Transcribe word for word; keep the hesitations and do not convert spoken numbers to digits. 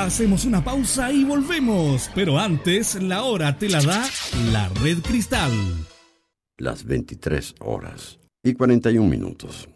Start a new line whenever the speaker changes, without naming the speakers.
Hacemos una pausa y volvemos, pero antes la hora te la da la Red Cristal.
Las veintitrés horas y cuarenta y un minutos.